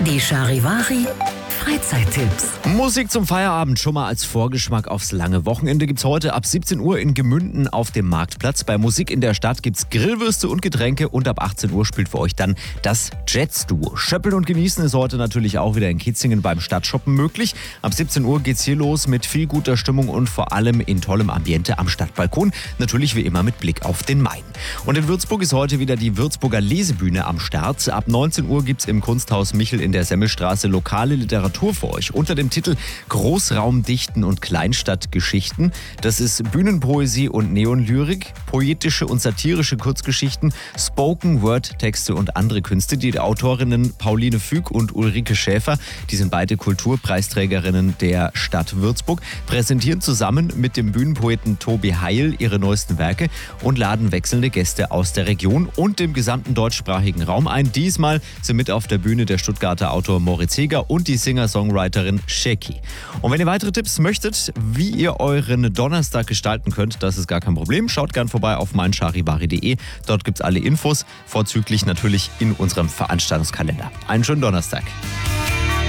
Die Charivari Freizeittipps. Musik zum Feierabend schon mal als Vorgeschmack aufs lange Wochenende gibt's heute ab 17 Uhr in Gemünden auf dem Marktplatz. Bei Musik in der Stadt gibt's Grillwürste und Getränke und ab 18 Uhr spielt für euch dann das Jets-Duo. Schöppeln und genießen ist heute natürlich auch wieder in Kitzingen beim Stadtshoppen möglich. Ab 17 Uhr geht's hier los mit viel guter Stimmung und vor allem in tollem Ambiente am Stadtbalkon. Natürlich wie immer mit Blick auf den Main. Und in Würzburg ist heute wieder die Würzburger Lesebühne am Start. Ab 19 Uhr gibt's im Kunsthaus Michel in der Semmelstraße lokale Literatur für euch unter dem Titel Großraumdichten und Kleinstadtgeschichten. Das ist Bühnenpoesie und Neonlyrik, poetische und satirische Kurzgeschichten, Spoken-Word-Texte und andere Künste. Die Autorinnen Pauline Füg und Ulrike Schäfer, die sind beide Kulturpreisträgerinnen der Stadt Würzburg, präsentieren zusammen mit dem Bühnenpoeten Tobi Heil ihre neuesten Werke und laden wechselnde Gäste aus der Region und dem gesamten deutschsprachigen Raum ein. Diesmal sind mit auf der Bühne der Stuttgarter Autor Moritz Heger und die Singer-Songwriterin Sheki. Und wenn ihr weitere Tipps möchtet, wie ihr euren Donnerstag gestalten könnt, das ist gar kein Problem. Schaut gern vorbei auf meincharivari.de. Dort gibt's alle Infos, vorzüglich natürlich in unserem Veranstaltungskalender. Einen schönen Donnerstag.